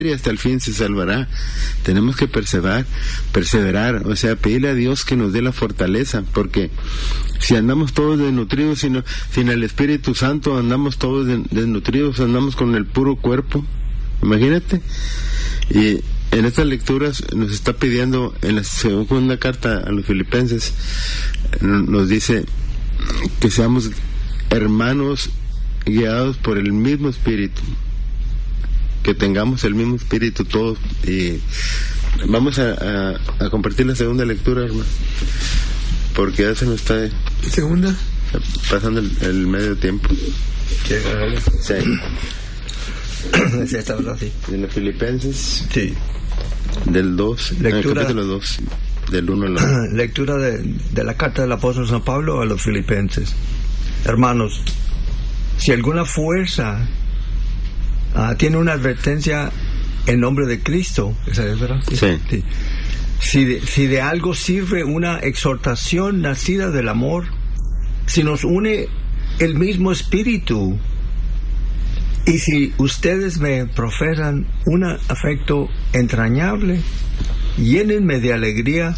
y hasta el fin se salvará. Tenemos que perseverar, o sea, pedirle a Dios que nos dé la fortaleza, porque si andamos todos desnutridos, sin el Espíritu Santo, andamos todos desnutridos, andamos con el puro cuerpo, imagínate. Y en estas lecturas nos está pidiendo, en la segunda carta a los Filipenses, nos dice que seamos hermanos guiados por el mismo Espíritu, que tengamos el mismo Espíritu todos. Y vamos a compartir la segunda lectura, hermano, porque ya se nos está ¿segunda? Pasando el medio tiempo. Sí. Sí, está verdad, sí. En los Filipenses, sí, del 2, lectura, capítulo 2, del 1 al 9. Lectura de la carta del apóstol San Pablo a los Filipenses. Hermanos, si alguna fuerza tiene una advertencia en nombre de Cristo, ¿esa es verdad? Sí. Si de algo sirve una exhortación nacida del amor, si nos une el mismo espíritu, y si ustedes me profesan un afecto entrañable, llénenme de alegría,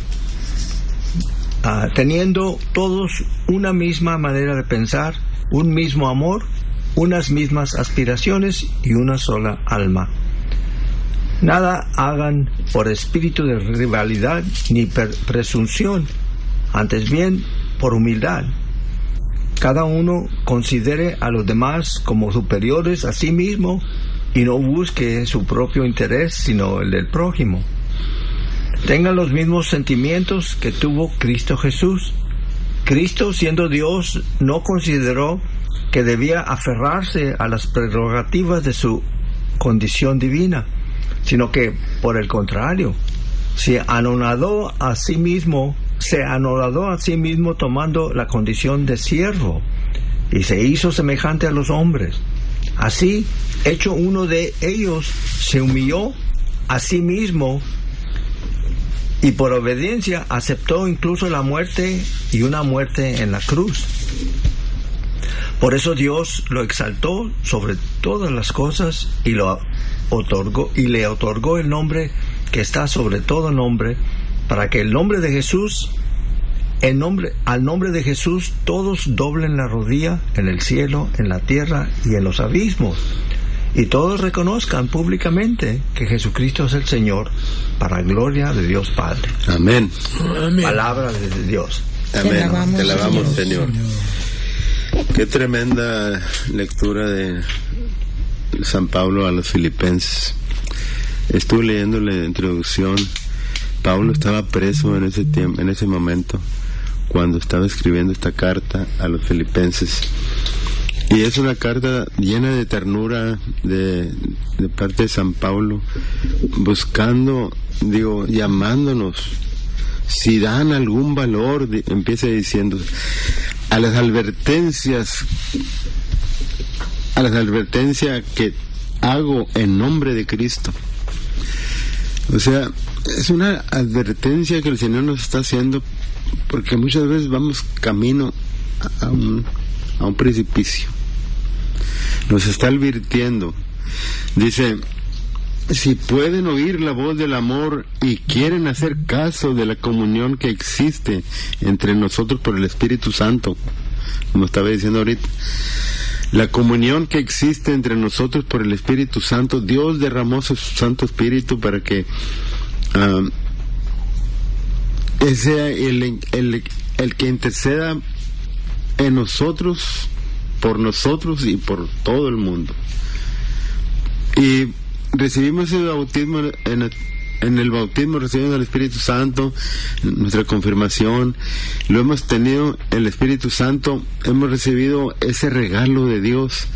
teniendo todos una misma manera de pensar, un mismo amor, unas mismas aspiraciones y una sola alma. Nada hagan por espíritu de rivalidad ni presunción, antes bien por humildad. Cada uno considere a los demás como superiores a sí mismo y no busque su propio interés, sino el del prójimo. Tengan los mismos sentimientos que tuvo Cristo Jesús. Cristo, siendo Dios, no consideró que debía aferrarse a las prerrogativas de su condición divina, sino que, por el contrario, se anonadó a sí mismo tomando la condición de siervo, y se hizo semejante a los hombres. Así, hecho uno de ellos, se humilló a sí mismo y por obediencia aceptó incluso la muerte, y una muerte en la cruz. Por eso Dios lo exaltó sobre todas las cosas y le otorgó el nombre que está sobre todo nombre, para que al nombre de Jesús todos doblen la rodilla en el cielo, en la tierra y en los abismos, y todos reconozcan públicamente que Jesucristo es el Señor, para gloria de Dios Padre. Amén. Amén. Palabra de Dios. Amén. Te alabamos, Señor. Qué tremenda lectura de San Pablo a los Filipenses. Estuve leyendo la introducción. Pablo estaba preso en ese momento, cuando estaba escribiendo esta carta a los Filipenses. Y es una carta llena de ternura de parte de San Pablo, llamándonos, si dan algún valor, empieza diciendo, a las advertencias que hago en nombre de Cristo. O sea, es una advertencia que el Señor nos está haciendo, porque muchas veces vamos camino a un precipicio. Nos está advirtiendo. Dice, si pueden oír la voz del amor y quieren hacer caso de la comunión que existe entre nosotros por el Espíritu Santo, como estaba diciendo ahorita, la comunión que existe entre nosotros por el Espíritu Santo, Dios derramó su Santo Espíritu para que sea el que interceda en nosotros, por nosotros y por todo el mundo. Y recibimos el bautismo, en el bautismo recibimos el Espíritu Santo, nuestra confirmación, lo hemos tenido, el Espíritu Santo, hemos recibido ese regalo de Dios.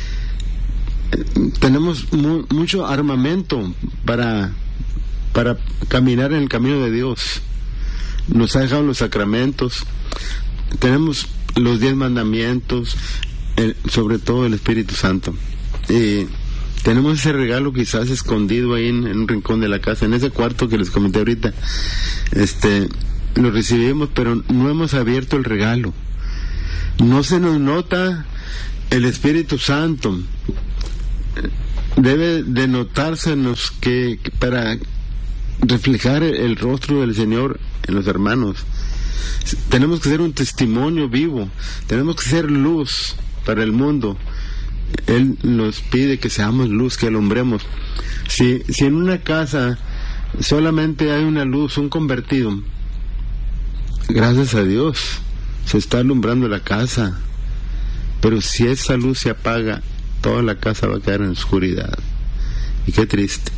Tenemos mucho armamento para caminar en el camino de Dios. Nos ha dejado los sacramentos, tenemos los 10 mandamientos, sobre todo el Espíritu Santo. Y tenemos ese regalo quizás escondido ahí en un rincón de la casa, en ese cuarto que les comenté ahorita. Lo recibimos, pero no hemos abierto el regalo. No se nos nota el Espíritu Santo. debe de notársenos que para reflejar el rostro del Señor en los hermanos, tenemos que ser un testimonio vivo, tenemos que ser luz para el mundo. Él nos pide que seamos luz, que alumbremos. Si en una casa solamente hay una luz, un convertido, gracias a Dios se está alumbrando la casa, pero si esa luz se apaga, toda la casa va a quedar en oscuridad. Y qué triste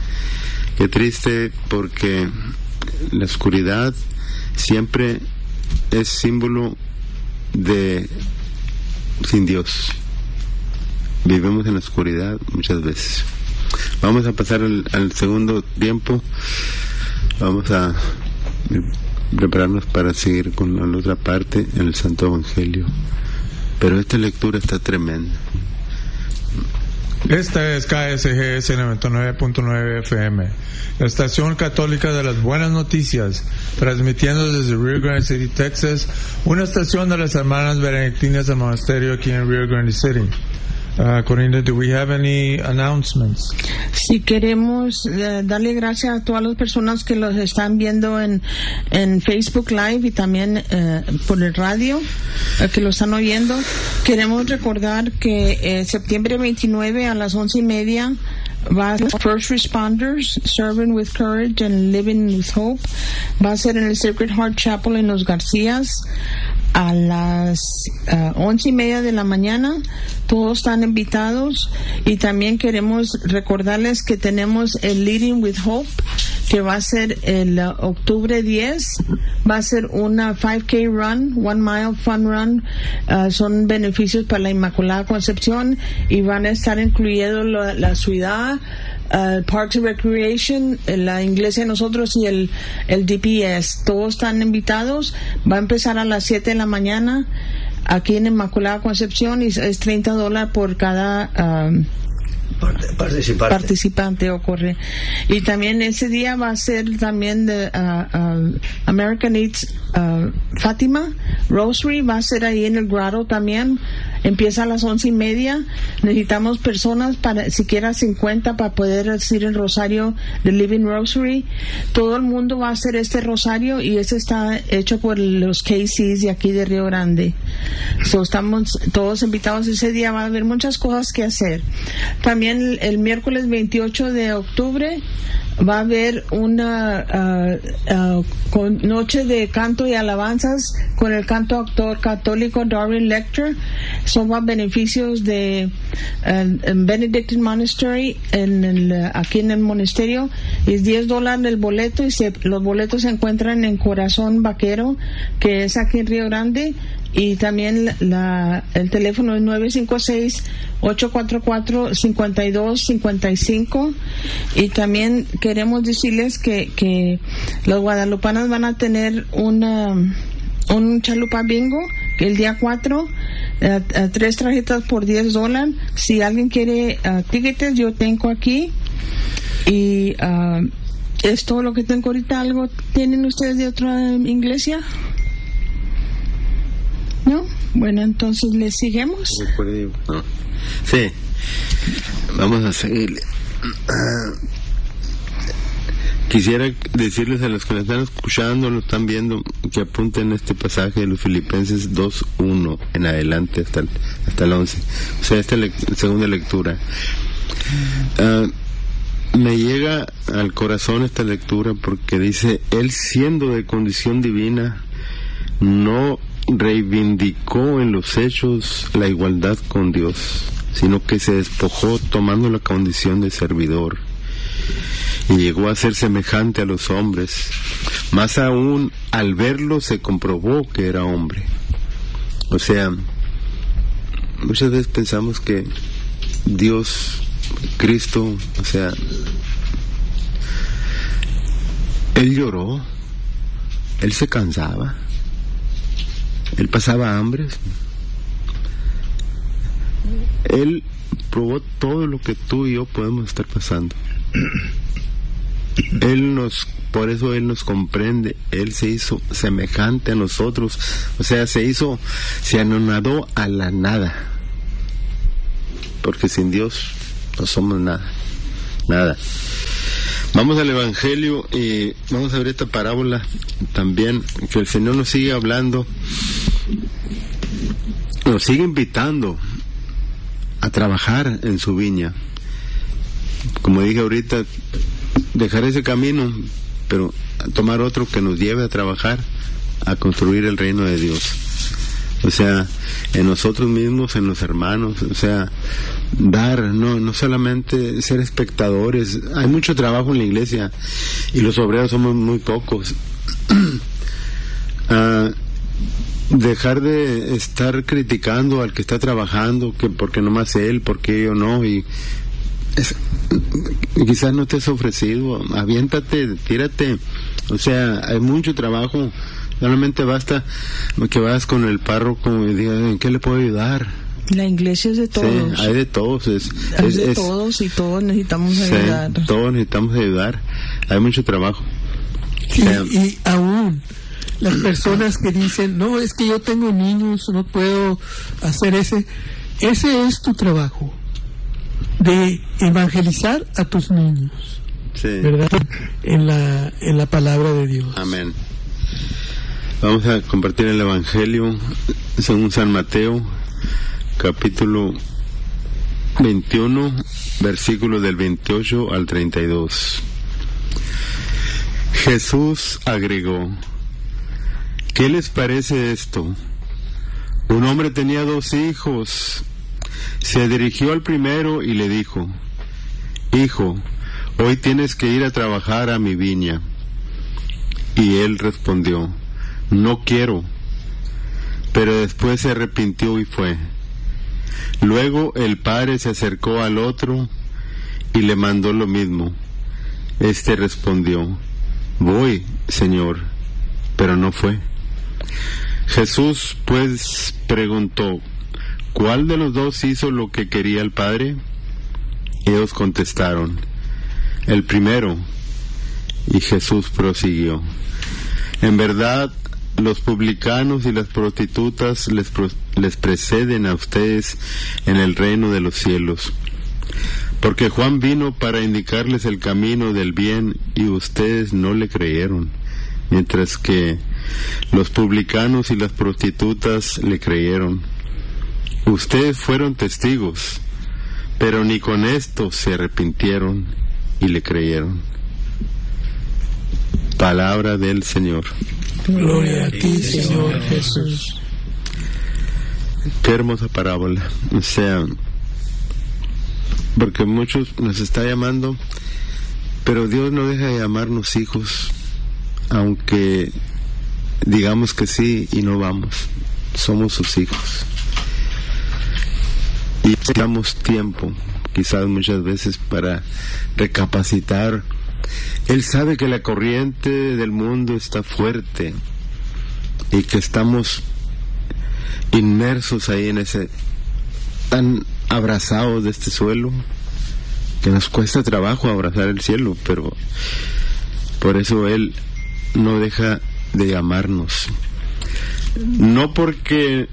porque la oscuridad siempre es símbolo de sin Dios. Vivimos en la oscuridad muchas veces. Vamos a pasar al segundo tiempo. Vamos a prepararnos para seguir con la otra parte en el Santo Evangelio. Pero esta lectura está tremenda. Esta es KSGS 99.9 FM, la estación católica de las buenas noticias, transmitiendo desde Rio Grande City, Texas, una estación de las hermanas benedictinas del monasterio aquí en Rio Grande City. Corinda, do we have any announcements? Sí, queremos darle gracias a todas las personas que los están viendo en Facebook Live y también por el radio, que lo están oyendo. Queremos recordar que septiembre 29 a las 11:30 va a ser First Responders, Serving with Courage and Living with Hope. Va a ser en el Sacred Heart Chapel en Los Garcías a las 11:30 de la mañana. Todos están invitados, y también queremos recordarles que tenemos el Leading with Hope, que va a ser el octubre 10. Va a ser una 5K run, 1 mile fun run. Son beneficios para la Inmaculada Concepción, y van a estar incluidos la ciudad, Parks and Recreation, la iglesia de nosotros y el DPS. Todos están invitados. Va a empezar a las 7 de la mañana aquí en Inmaculada Concepción, y es $30 por cada participante ocurre. Y también ese día va a ser también de American Eats Fátima Rosary, va a ser ahí en el grotto también. Empieza a las 11:30. Necesitamos personas para siquiera 50 para poder hacer el rosario de Living Rosary. Todo el mundo va a hacer este rosario, y este está hecho por los KCs de aquí de Río Grande. Estamos todos invitados ese día. Va a haber muchas cosas que hacer. También el miércoles 28 de octubre va a haber una noche de canto y alabanzas con el canto actor católico Darwin Lecter. Son más beneficios de Benedictine Monastery aquí en el monasterio. Es $10 el boleto, y los boletos se encuentran en Corazón Vaquero, que es aquí en Río Grande. Y también el teléfono es 956-844-5255. Y también queremos decirles que los guadalupanos van a tener un chalupa bingo el día 4, 3 tarjetas por $10. Si alguien quiere tickets, yo tengo aquí. Y es todo lo que tengo ahorita. ¿Algo tienen ustedes de otra iglesia? ¿No? Bueno, entonces le seguimos. No. Sí, vamos a seguirle. Quisiera decirles a los que lo están escuchando, lo están viendo, que apunten este pasaje de los Filipenses 2:1 en adelante hasta el 11. O sea, esta segunda lectura. Me llega al corazón esta lectura porque dice: Él, siendo de condición divina, no reivindicó en los hechos la igualdad con Dios, sino que se despojó tomando la condición de servidor, y llegó a ser semejante a los hombres. Más aún, al verlo se comprobó que era hombre. O sea, muchas veces pensamos que Dios, Cristo, o sea, Él lloró, Él se cansaba, Él pasaba hambre, Él probó todo lo que tú y yo podemos estar pasando. Por eso Él nos comprende. Él se hizo semejante a nosotros, o sea, se anonadó a la nada, porque sin Dios no somos nada. Vamos al Evangelio y vamos a ver esta parábola también, que el Señor nos sigue hablando, nos sigue invitando a trabajar en su viña. Como dije ahorita, dejar ese camino, pero tomar otro que nos lleve a trabajar, a construir el reino de Dios. O sea, en nosotros mismos, en los hermanos, o sea, dar, no solamente ser espectadores. Hay mucho trabajo en la iglesia y los obreros somos muy pocos. Dejar de estar criticando al que está trabajando, que porque nomás él, porque yo no, y quizás no te has ofrecido, aviéntate, tírate. O sea, hay mucho trabajo. Solamente basta que vayas con el párroco y digas, ¿en qué le puedo ayudar? La iglesia es de todos. Sí, hay de todos. Es de todos y todos necesitamos ayudar. Sí, todos necesitamos ayudar. Hay mucho trabajo. Sí, y aún las personas que dicen, no, es que yo tengo niños, no puedo hacer ese es tu trabajo, de evangelizar a tus niños. Sí. ¿Verdad? En la palabra de Dios. Amén. Vamos a compartir el Evangelio según San Mateo, capítulo 21, versículos del 28 al 32. Jesús agregó: ¿qué les parece esto? Un hombre tenía 2 hijos. Se dirigió al primero y le dijo: Hijo, hoy tienes que ir a trabajar a mi viña. Y él respondió: No quiero. Pero después se arrepintió y fue. Luego el padre se acercó al otro y le mandó lo mismo. Este respondió: Voy, Señor, pero no fue. Jesús pues preguntó: ¿Cuál de los 2 hizo lo que quería el padre? Ellos contestaron: El primero. Y Jesús prosiguió: En verdad, los publicanos y las prostitutas les preceden a ustedes en el reino de los cielos. Porque Juan vino para indicarles el camino del bien y ustedes no le creyeron, mientras que los publicanos y las prostitutas le creyeron. Ustedes fueron testigos, pero ni con esto se arrepintieron y le creyeron. Palabra del Señor. Gloria a ti, Señor Jesús. Qué hermosa parábola. O sea, porque muchos nos está llamando, pero Dios no deja de llamarnos hijos, aunque digamos que sí y no vamos. Somos sus hijos. Y necesitamos tiempo, quizás muchas veces, para recapacitar. Él sabe que la corriente del mundo está fuerte y que estamos inmersos ahí en ese, tan abrazados de este suelo, que nos cuesta trabajo abrazar el cielo, pero por eso Él no deja de llamarnos. No porque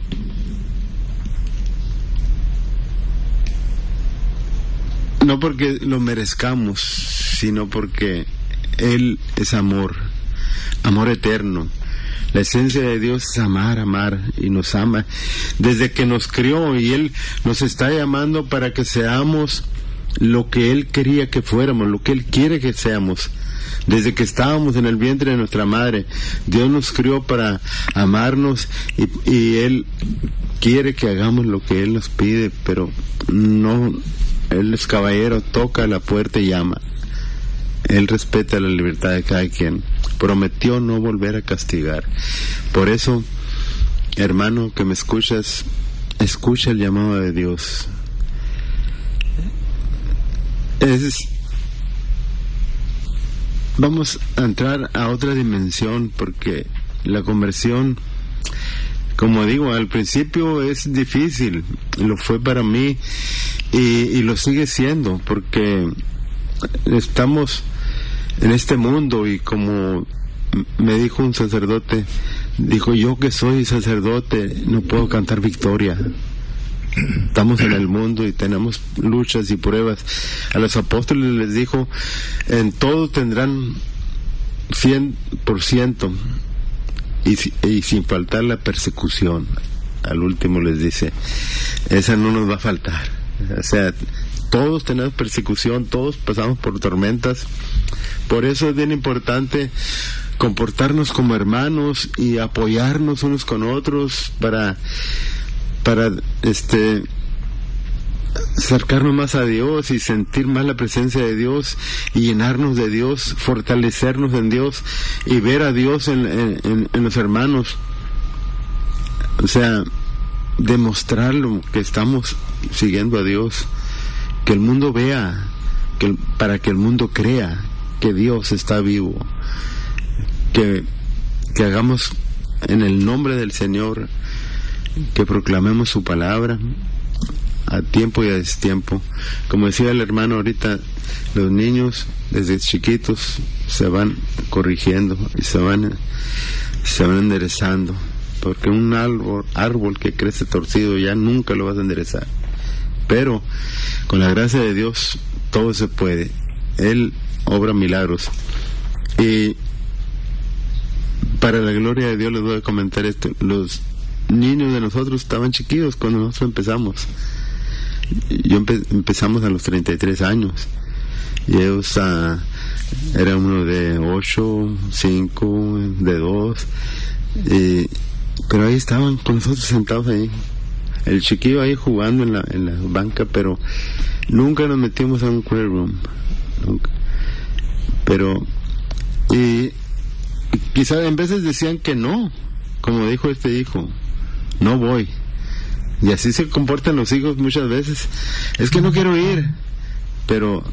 lo merezcamos, sino porque Él es amor eterno. La esencia de Dios es amar, y nos ama desde que nos crió, y Él nos está llamando para que seamos lo que Él quería que fuéramos, lo que Él quiere que seamos. Desde que estábamos en el vientre de nuestra madre, Dios nos crió para amarnos, y Él quiere que hagamos lo que Él nos pide, pero no, Él es caballero, toca la puerta y llama. Él respeta la libertad de cada quien. Prometió no volver a castigar. Por eso, hermano que me escuchas, escucha el llamado de Dios. Vamos a entrar a otra dimensión, porque la conversión, como digo, al principio es difícil, lo fue para mí y lo sigue siendo, porque estamos en este mundo, y como me dijo un sacerdote, dijo: yo que soy sacerdote no puedo cantar victoria, estamos en el mundo y tenemos luchas y pruebas. A los apóstoles les dijo, en todo tendrán 100% y sin faltar la persecución. Al último les dice, esa no nos va a faltar. O sea, todos tenemos persecución, todos pasamos por tormentas. Por eso es bien importante comportarnos como hermanos y apoyarnos unos con otros para acercarnos más a Dios y sentir más la presencia de Dios y llenarnos de Dios, fortalecernos en Dios y ver a Dios en los hermanos. O sea, demostrarlo que estamos siguiendo a Dios, que el mundo vea, para que el mundo crea que Dios está vivo, que hagamos en el nombre del Señor, que proclamemos su palabra a tiempo y a destiempo. Como decía el hermano ahorita, los niños desde chiquitos se van corrigiendo y se van enderezando, porque un árbol que crece torcido ya nunca lo vas a enderezar, pero con la gracia de Dios todo se puede. Él obra milagros. Y para la gloria de Dios les voy a comentar esto. Los niños de nosotros estaban chiquitos cuando nosotros empezamos. Empezamos a los 33 años y ellos era uno de 8, 5, de 2, pero ahí estaban con nosotros sentados ahí, el chiquillo ahí jugando en la banca, pero nunca nos metimos a un prayer room, nunca. Pero y quizás en veces decían que no, como dijo este hijo, no voy. Y así se comportan los hijos muchas veces. Es que no quiero ir. Pero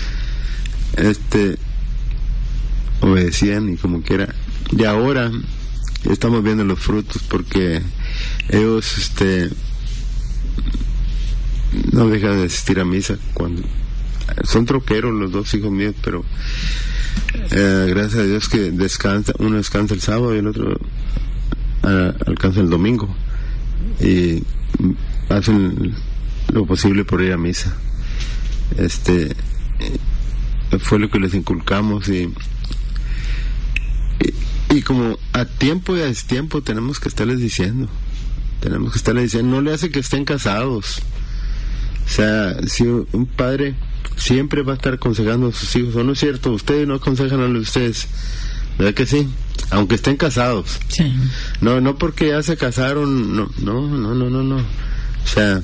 obedecían y como quiera. Y ahora estamos viendo los frutos, porque ellos no dejan de asistir a misa. Cuando son troqueros los dos hijos míos, pero gracias a Dios que uno descansa el sábado y el otro alcanza el domingo. Y hacen lo posible por ir a misa. Fue lo que les inculcamos, y como a tiempo y a destiempo tenemos que estarles diciendo, no le hace que estén casados. O sea, si un padre siempre va a estar aconsejando a sus hijos, ¿o no es cierto? Ustedes no aconsejan a los de ustedes, ¿verdad que sí? Aunque estén casados. Sí. No porque ya se casaron, no. O sea,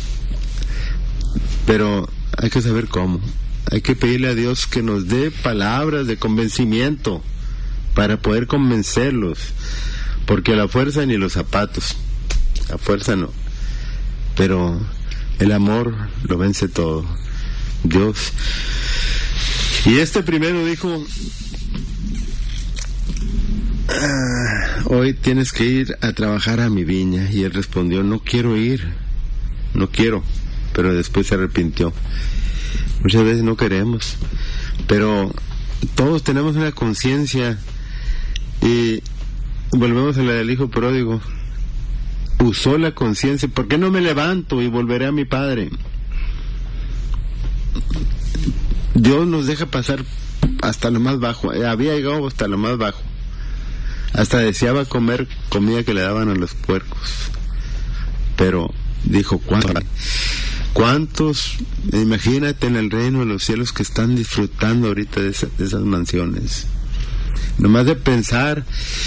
pero hay que saber cómo. Hay que pedirle a Dios que nos dé palabras de convencimiento para poder convencerlos, porque a la fuerza ni los zapatos, la fuerza no, pero el amor lo vence todo, Dios. Y primero dijo, hoy tienes que ir a trabajar a mi viña, y él respondió, no quiero, pero después se arrepintió. Muchas veces no queremos, pero todos tenemos una conciencia, y volvemos a la del hijo pródigo. Usó la conciencia, ¿por qué no me levanto y volveré a mi padre? Dios nos deja pasar hasta lo más bajo. Había llegado hasta lo más bajo, hasta deseaba comer comida que le daban a los puercos, pero dijo, ¿cuántos, imagínate en el reino de los cielos que están disfrutando ahorita de esas mansiones? Nomás de pensar,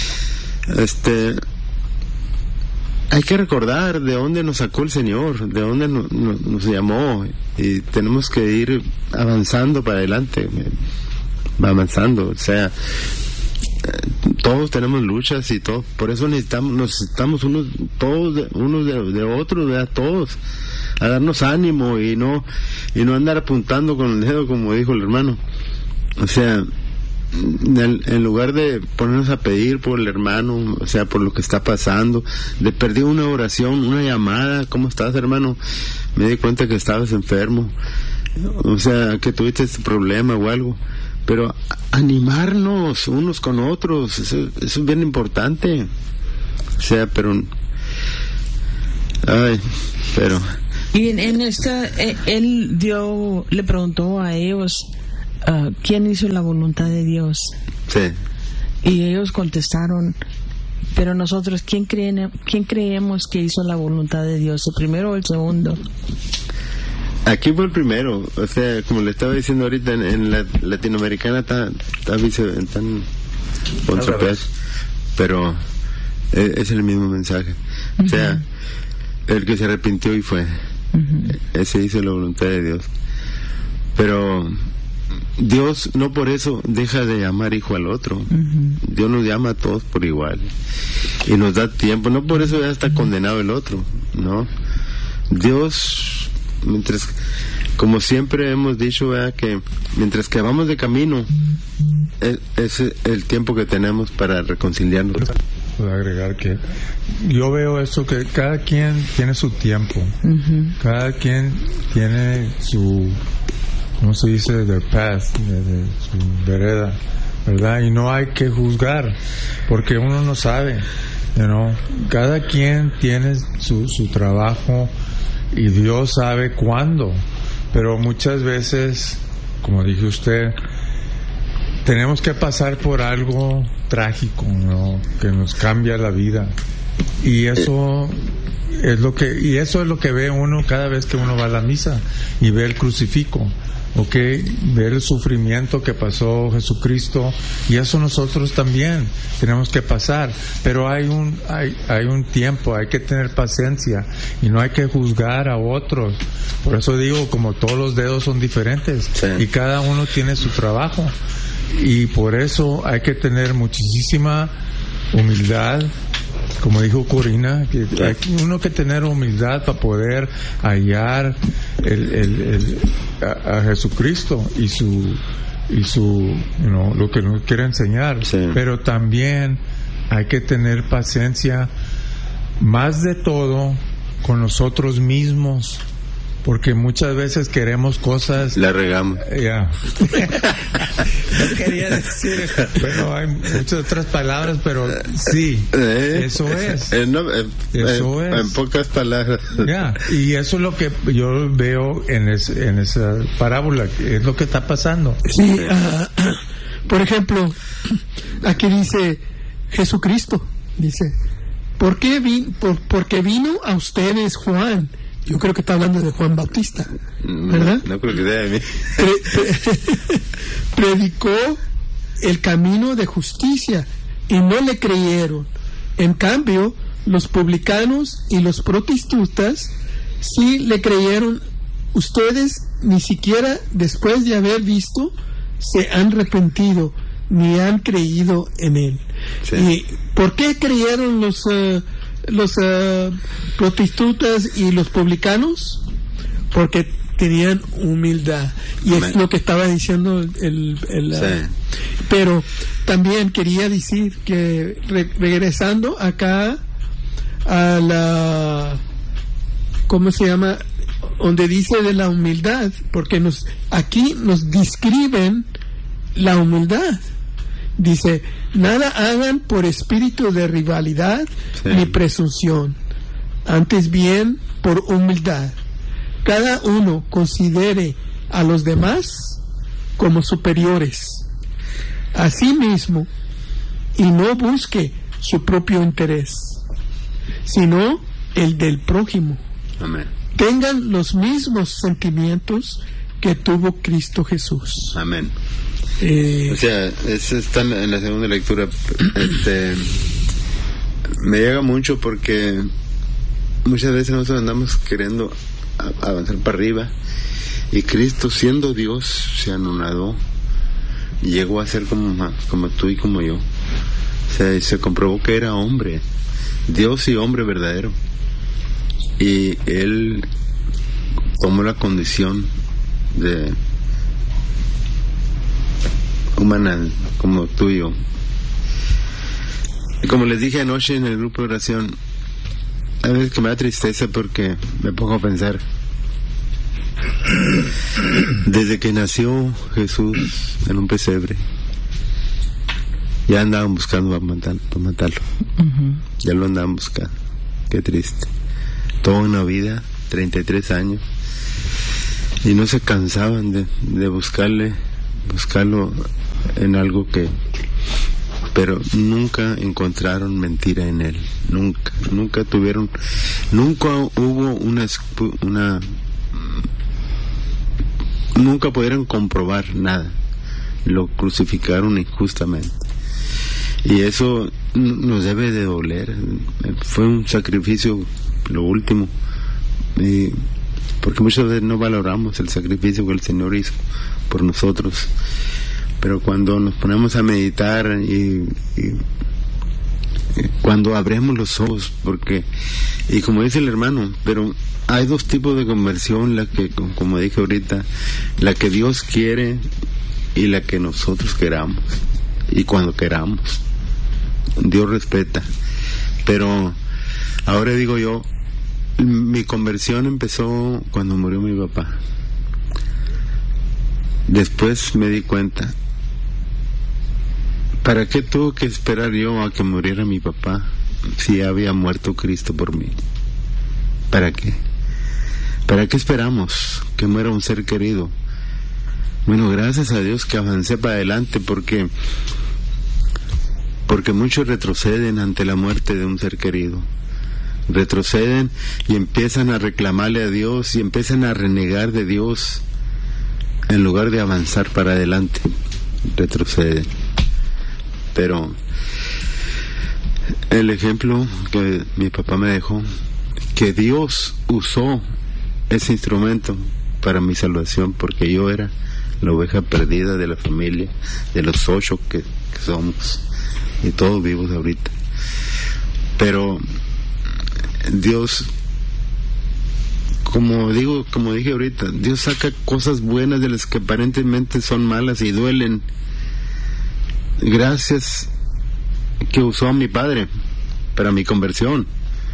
hay que recordar de dónde nos sacó el Señor, de dónde nos llamó, y tenemos que ir avanzando para adelante, avanzando. O sea, todos tenemos luchas y todo, por eso necesitamos unos de otros, ¿verdad? Todos a darnos ánimo y no andar apuntando con el dedo, como dijo el hermano. O sea, en lugar de ponernos a pedir por el hermano, o sea, por lo que está pasando, de perder una oración, una llamada, ¿cómo estás, hermano? Me di cuenta que estabas enfermo, o sea, que tuviste este problema o algo, pero animarnos unos con otros, eso es bien importante. O sea, pero Y en esta, él le preguntó a ellos, ¿quién hizo la voluntad de Dios? Sí. Y ellos contestaron, pero nosotros, ¿quién creemos que hizo la voluntad de Dios? ¿El primero o el segundo? Aquí fue el primero. O sea, como le estaba diciendo ahorita, en la latinoamericana están contrapesos, pero es el mismo mensaje. O sea, el que se arrepintió y fue. Ese hizo la voluntad de Dios. Pero Dios no por eso deja de llamar hijo al otro. Dios nos llama a todos por igual y nos da tiempo. No por eso ya está condenado el otro, ¿no? Dios, como siempre hemos dicho, ¿verdad?, que mientras que vamos de camino, es el tiempo que tenemos para reconciliarnos. Puedo agregar que yo veo eso, que cada quien tiene su tiempo, cada quien tiene su, ¿cómo se dice?, their path, de su vereda, ¿verdad? Y no hay que juzgar, porque uno no sabe, cada quien tiene su trabajo y Dios sabe cuándo, pero muchas veces, como dije usted, tenemos que pasar por algo trágico, ¿no?, que nos cambia la vida, y eso es lo que ve uno cada vez que uno va a la misa y ve el crucifijo, ver el sufrimiento que pasó Jesucristo, y eso nosotros también tenemos que pasar, pero hay un tiempo, hay que tener paciencia y no hay que juzgar a otros. Por eso digo, como todos los dedos son diferentes, sí, y cada uno tiene su trabajo, y por eso hay que tener muchísima humildad, como dijo Corina, que hay uno que tener humildad para poder hallar a Jesucristo y su lo que nos quiere enseñar, sí, pero también hay que tener paciencia, más de todo con nosotros mismos, porque muchas veces queremos cosas, la regamos. No quería decir, bueno, hay muchas otras palabras, pero sí, eso es. Eso es. En pocas palabras. Y eso es lo que yo veo en esa parábola, es lo que está pasando. Sí, por ejemplo, aquí dice Jesucristo, dice, porque vino a ustedes Juan. Yo creo que está hablando de Juan Bautista, ¿verdad? No creo que sea de mí. Predicó el camino de justicia y no le creyeron. En cambio, los publicanos y los prostitutas sí le creyeron. Ustedes ni siquiera después de haber visto se han arrepentido ni han creído en él. Sí. ¿Y por qué creyeron los prostitutas y los publicanos? Porque tenían humildad, y es lo que estaba diciendo sí. Pero también quería decir que regresando acá a la, ¿cómo se llama?, donde dice de la humildad, porque aquí nos describen la humildad. Dice, nada hagan por espíritu de rivalidad, sí, ni presunción, antes bien por humildad. Cada uno considere a los demás como superiores a sí mismo y no busque su propio interés, sino el del prójimo. Amén. Tengan los mismos sentimientos que tuvo Cristo Jesús. Amén. O sea, eso está en la segunda lectura. Me llega mucho porque muchas veces nosotros andamos queriendo avanzar para arriba, y Cristo, siendo Dios, se anonadó, llegó a ser como tú y como yo. O sea, se comprobó que era hombre, Dios y hombre verdadero, y él tomó la condición de humana como tú y yo. Y como les dije anoche en el grupo de oración, a veces que me da tristeza porque me pongo a pensar, desde que nació Jesús en un pesebre, ya andaban buscando para matarlo. Ya lo andaban buscando. Qué triste. Toda una vida 33 años, y no se cansaban de buscarlo en algo pero nunca encontraron mentira en él, nunca hubo nunca pudieron comprobar nada, lo crucificaron injustamente, y eso nos debe de doler. Fue un sacrificio, lo último, porque muchas veces no valoramos el sacrificio que el Señor hizo por nosotros, pero cuando nos ponemos a meditar y cuando abrimos los ojos, y como dice el hermano, pero hay dos tipos de conversión, la que, como dije ahorita, la que Dios quiere y la que nosotros queramos, y cuando queramos. Dios respeta, pero ahora digo yo, mi conversión empezó cuando murió mi papá. Después me di cuenta, ¿para qué tuve que esperar yo a que muriera mi papá si ya había muerto Cristo por mí? ¿Para qué? ¿Para qué esperamos que muera un ser querido? Bueno, gracias a Dios que avancé para adelante, porque muchos retroceden ante la muerte de un ser querido. Retroceden y empiezan a reclamarle a Dios y empiezan a renegar de Dios en lugar de avanzar para adelante. Retroceden. Pero el ejemplo que mi papá me dejó, que Dios usó ese instrumento para mi salvación, porque yo era la oveja perdida de la familia, de los 8 que somos, y todos vivos ahorita. Pero Dios, como dije ahorita, Dios saca cosas buenas de las que aparentemente son malas y duelen. Gracias que usó a mi padre para mi conversión.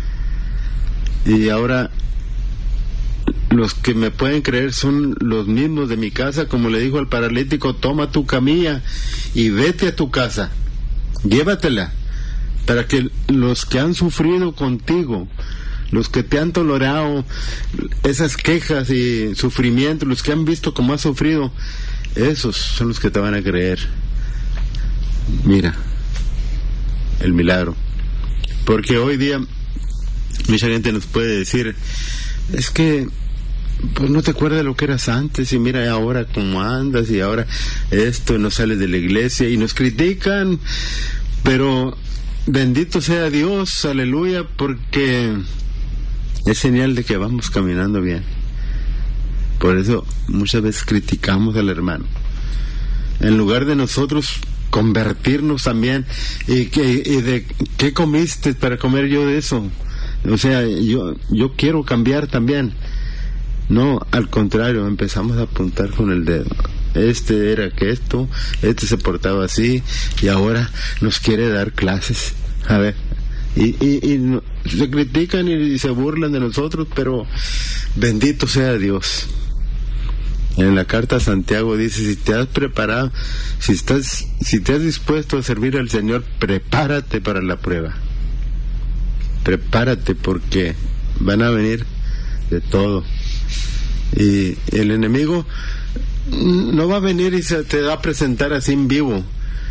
Y ahora los que me pueden creer son los mismos de mi casa, como le dijo al paralítico: toma tu camilla y vete a tu casa, llévatela, para que los que han sufrido contigo, los que te han tolerado esas quejas y sufrimiento, los que han visto cómo has sufrido, esos son los que te van a creer. Mira el milagro, porque hoy día mucha gente nos puede decir: es que pues no te acuerdas de lo que eras antes, y mira ahora cómo andas, y ahora esto, no sales de la iglesia, y nos critican. Pero bendito sea Dios, aleluya, porque es señal de que vamos caminando bien. Por eso muchas veces criticamos al hermano, en lugar de nosotros convertirnos también. Y de qué comiste para comer yo de eso, o sea, yo quiero cambiar también. No, al contrario, empezamos a apuntar con el dedo. Este era que esto, este se portaba así, y ahora nos quiere dar clases. A ver, y se critican y se burlan de nosotros, pero bendito sea Dios. En la carta a Santiago dice: si te has preparado, si te has dispuesto a servir al Señor, prepárate para la prueba. Prepárate, porque van a venir de todo. Y el enemigo no va a venir y se te va a presentar así en vivo.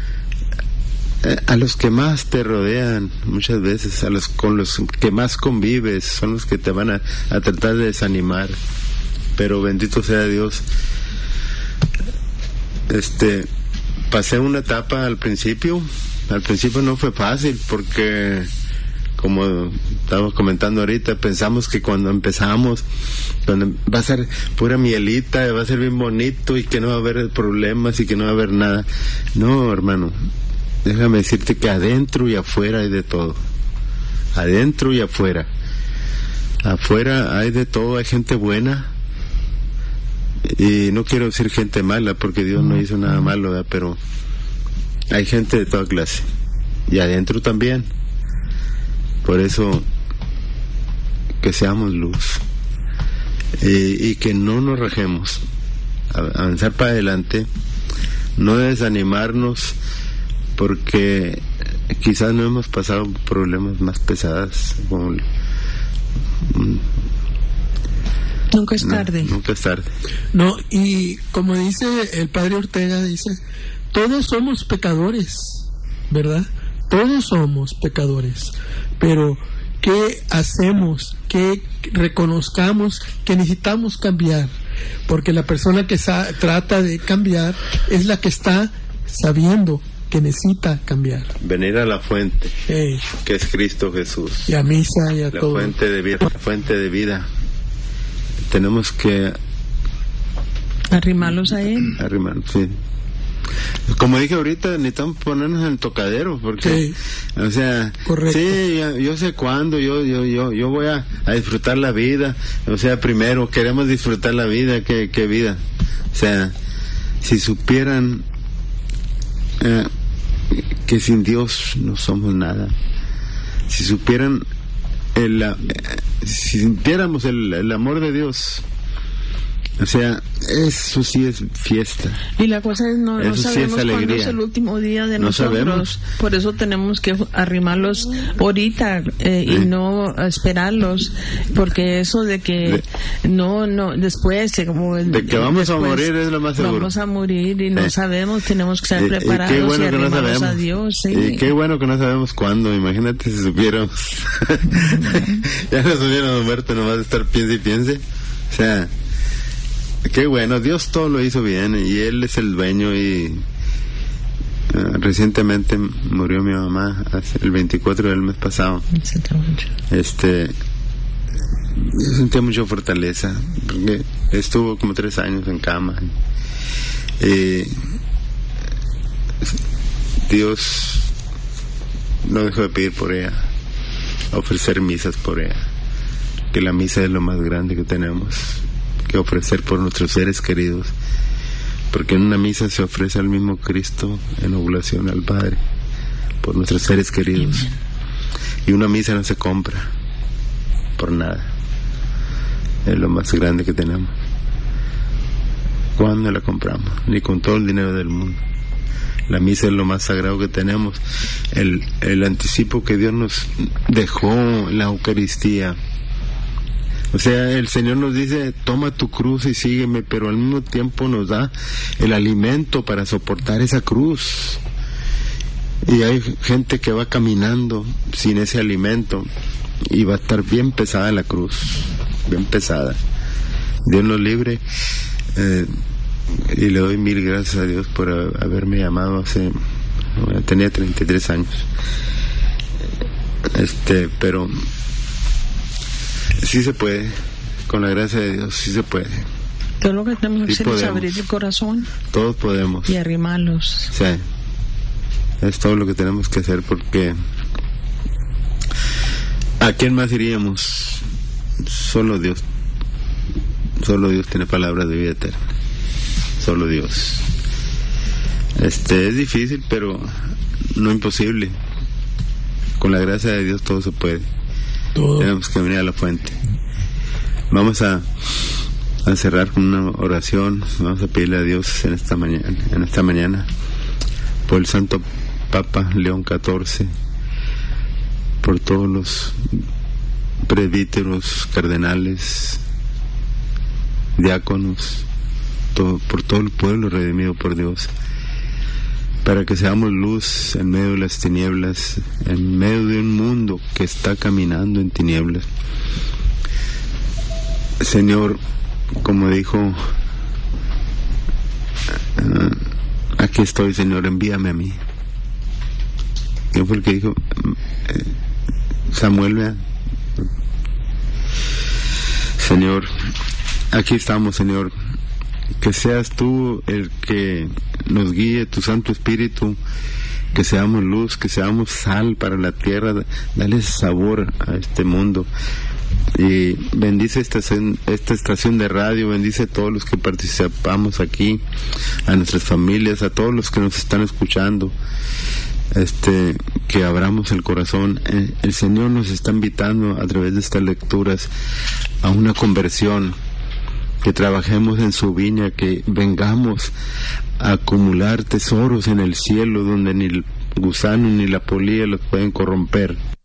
A los que más te rodean, muchas veces, con los que más convives, son los que te van a tratar de desanimar. Pero bendito sea Dios. Pasé una etapa al principio no fue fácil, porque como estamos comentando ahorita, pensamos que cuando empezamos, cuando va a ser pura mielita, va a ser bien bonito y que no va a haber problemas y que no va a haber nada. No, hermano, déjame decirte que adentro y afuera hay de todo. Adentro y afuera. Afuera hay de todo, hay gente buena, y no quiero decir gente mala, porque Dios no hizo nada malo, ¿verdad? Pero hay gente de toda clase, y adentro también. Por eso, que seamos luz, y que no nos rajemos, avanzar para adelante, no desanimarnos, porque quizás no hemos pasado problemas más pesados, como Nunca es tarde. Nunca es tarde. No, y como dice el padre Ortega, dice, todos somos pecadores, ¿verdad? Todos somos pecadores, pero ¿qué hacemos? Que reconozcamos que necesitamos cambiar, porque la persona que trata de cambiar es la que está sabiendo que necesita cambiar. Venir a la fuente, que es Cristo Jesús. Y a misa y a la todo. Fuente de vida, la fuente de vida. Tenemos que arrimarlos a Él. Arrimarlos, sí. Como dije ahorita, necesitamos ponernos en el tocadero, porque, sí. O sea, correcto. Sí, yo sé cuándo, yo voy a disfrutar la vida, o sea, primero queremos disfrutar la vida, ¿qué vida? O sea, si supieran que sin Dios no somos nada, si supieran si sintiéramos el amor de Dios, o sea, eso sí es fiesta. Y la cosa es, no sabemos sí es cuándo es el último día de nosotros. Sabemos. Por eso tenemos que arrimarlos ahorita y no esperarlos, porque eso de que después, como de que vamos a morir es lo más seguro. Vamos a morir y no sabemos, tenemos que estar preparados qué bueno y arrimarlos no a Dios. Sí. Y qué bueno que no sabemos cuándo. Imagínate si supiéramos. Ya nos hubiéramos muerto nomás de estar piense y piense. O sea, qué bueno, Dios todo lo hizo bien y Él es el dueño. Y recientemente murió mi mamá el 24 del mes pasado. Yo sentía mucha fortaleza porque estuvo como 3 años en cama y Dios no dejó de pedir por ella, ofrecer misas por ella, que la misa es lo más grande que tenemos que ofrecer por nuestros seres queridos, porque en una misa se ofrece al mismo Cristo en oblación al Padre por nuestros seres queridos. Y una misa no se compra por nada, es lo más grande que tenemos. ¿Cuándo la compramos? Ni con todo el dinero del mundo. La misa es lo más sagrado que tenemos, el anticipo que Dios nos dejó en la Eucaristía. O sea, el Señor nos dice, toma tu cruz y sígueme, pero al mismo tiempo nos da el alimento para soportar esa cruz. Y hay gente que va caminando sin ese alimento y va a estar bien pesada la cruz, bien pesada. Dios nos libre, y le doy 1000 gracias a Dios por haberme llamado tenía 33 años. Pero sí se puede, con la gracia de Dios, sí se puede. Todo lo que tenemos que hacer es abrir el corazón. Todos podemos. Y arrimarlos. Sí, es todo lo que tenemos que hacer, porque ¿a quién más iríamos? Solo Dios. Solo Dios tiene palabras de vida eterna. Solo Dios. Es difícil, pero no imposible. Con la gracia de Dios todo se puede. Todo. Tenemos que venir a la fuente. Vamos a cerrar con una oración. Vamos a pedirle a Dios en esta mañana por el Santo Papa León XIV, por todos los presbíteros, cardenales, diáconos, por todo el pueblo redimido por Dios, para que seamos luz en medio de las tinieblas, en medio de un mundo que está caminando en tinieblas. Señor, como dijo, aquí estoy, Señor, envíame a mí. ¿Quién fue el que dijo? Samuel, ¿verdad? Señor, aquí estamos, Señor. Que seas tú el que nos guíe, tu Santo Espíritu, que seamos luz, que seamos sal para la tierra, dale sabor a este mundo. Y bendice esta estación de radio, bendice a todos los que participamos aquí, a nuestras familias, a todos los que nos están escuchando, que abramos el corazón. El Señor nos está invitando a través de estas lecturas a una conversión, que trabajemos en su viña, que vengamos a acumular tesoros en el cielo donde ni el gusano ni la polilla los pueden corromper.